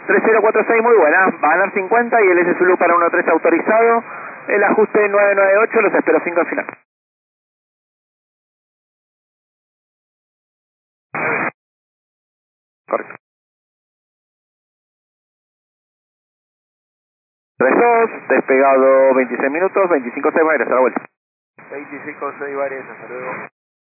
3046, muy buena. Va a ganar 50 y el S Zulu para 13 autorizado. El ajuste 998, los espero 5 al final. Correcto. 32, despegado 26 minutos, 25 6 va a regresar a la vuelta. 25-6 varias, hasta luego.